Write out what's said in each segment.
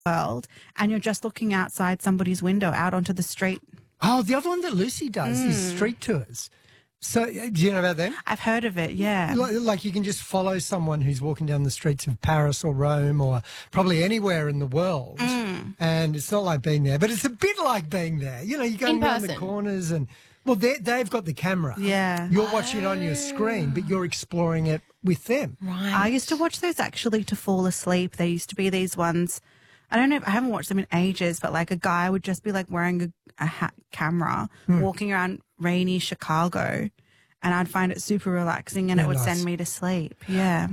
world and you're just looking outside somebody's window out onto the street. Oh, the other one that Lucy does is street tours. So do you know about them? I've heard of it, yeah. Like you can just follow someone who's walking down the streets of Paris or Rome or probably anywhere in the world. And it's not like being there, but it's a bit like being there. You know, you go around the corners and, well, they've got the camera. Yeah. You're watching it on your screen, but you're exploring it with them. Right. I used to watch those actually to fall asleep. There used to be these ones. I don't know, I haven't watched them in ages, but like a guy would just be like wearing a camera, walking around rainy Chicago, and I'd find it super relaxing and it would send me to sleep. Yeah.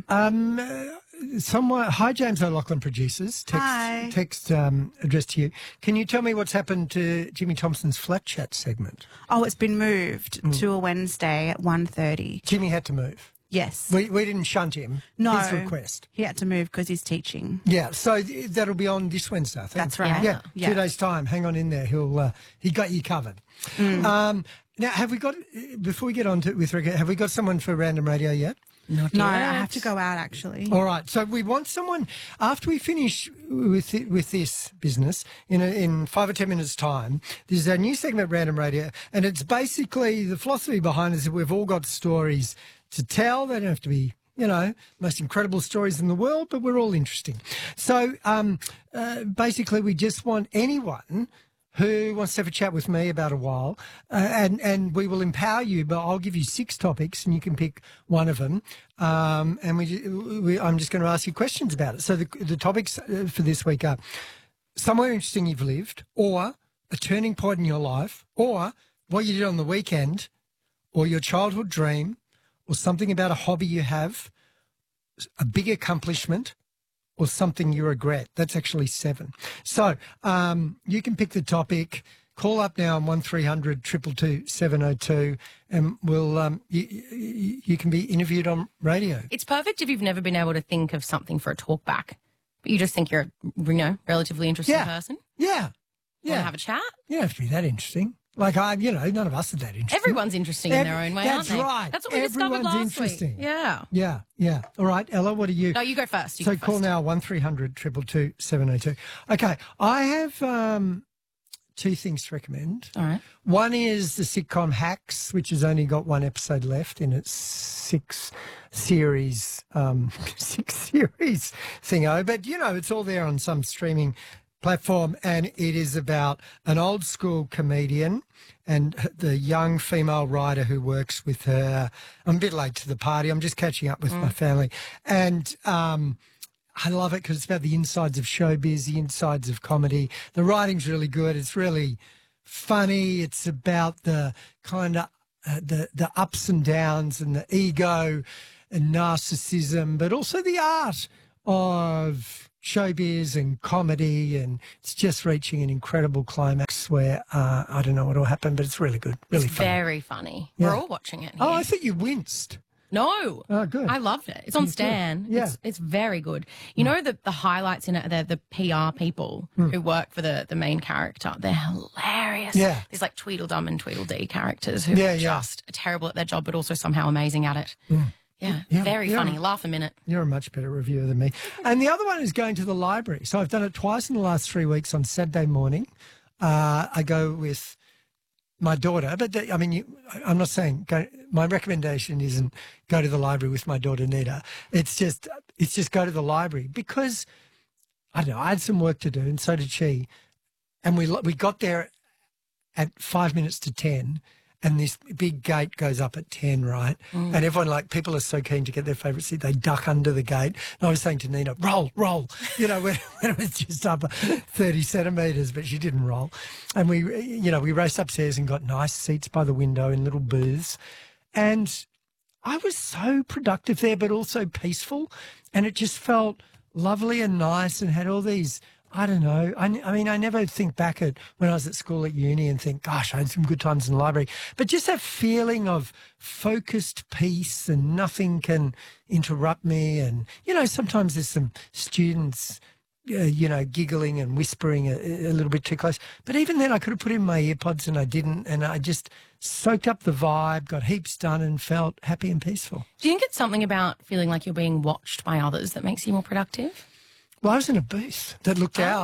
Hi, James O'Loughlin producers. Hi. Text addressed to you. Can you tell me what's happened to Jimmy Thompson's Flat Chat segment? Oh, it's been moved to a Wednesday at 1:30. Jimmy had to move. Yes. We didn't shunt him. No. His request. He had to move because he's teaching. Yeah, so that'll be on this Wednesday, I think. That's right. Yeah, 2 days' time. Hang on in there. He got you covered. Now, have we got, before we get on to with Rebecca, have we got someone for Random Radio yet? No, I have to go out actually. All right, so we want someone, after we finish with this business, in 5 or 10 minutes' time, there's a new segment, Random Radio, and it's basically the philosophy behind it is that we've all got stories to tell. They don't have to be, most incredible stories in the world, but we're all interesting. So basically we just want anyone who wants to have a chat with me about a while, and we will empower you, but I'll give you 6 topics and you can pick one of them, and I'm just going to ask you questions about it. So the topics for this week are somewhere interesting you've lived, or a turning point in your life, or what you did on the weekend, or your childhood dream, or something about a hobby you have, a big accomplishment, or something you regret. That's actually 7. So you can pick the topic. Call up now on 1300 222 702 and we'll you can be interviewed on radio. It's perfect if you've never been able to think of something for a talk back, but you just think you're a relatively interesting person. Yeah. Want to have a chat? You don't have to be that interesting. Like, none of us are that interesting. Everyone's interesting in their own way, aren't they? That's right. That's what we discovered last interesting. week. Yeah. Yeah. All right, Ella, what are you? No, you go first. Call now 1300 222 702. Okay, I have 2 things to recommend. All right. One is the sitcom Hacks, which has only got 1 episode left in its 6 series thingo. But, it's all there on some streaming platform, and it is about an old school comedian and the young female writer who works with her. I'm a bit late to the party. I'm just catching up with my family. And I love it because it's about the insides of showbiz, the insides of comedy. The writing's really good. It's really funny. It's about the kind of the ups and downs and the ego and narcissism, but also the art of showbiz and comedy, and it's just reaching an incredible climax where I don't know what will happen, but it's really good, really it's funny. Very funny. Yeah. We're all watching it here. Oh, I thought you winced. No. Oh, good. I loved it. It's on Stan. Yeah. It's very good. You know the highlights in it, the PR people who work for the main character, they're hilarious. Yeah. There's like Tweedledum and Tweedledee characters who are just terrible at their job but also somehow amazing at it. Yeah, very funny. Laugh a minute. You're a much better reviewer than me. And the other one is going to the library. So I've done it twice in the last 3 weeks on Saturday morning. I go with my daughter, but I'm not saying my recommendation isn't go to the library with my daughter Nita. It's just go to the library because I don't know, I had some work to do and so did she, and we got there at 5 minutes to 10. And this big gate goes up at 10, right? And everyone, people are so keen to get their favourite seat, they duck under the gate. And I was saying to Nina, roll, when it was just up 30 centimetres, but she didn't roll. And we raced upstairs and got nice seats by the window in little booths. And I was so productive there, but also peaceful. And it just felt lovely and nice and had all these... I don't know. I never think back at when I was at school at uni and think, gosh, I had some good times in the library. But just that feeling of focused peace and nothing can interrupt me. And, sometimes there's some students, giggling and whispering a little bit too close. But even then I could have put in my earpods and I didn't. And I just soaked up the vibe, got heaps done and felt happy and peaceful. Do you think it's something about feeling like you're being watched by others that makes you more productive? Well, I was in a booth that looked out.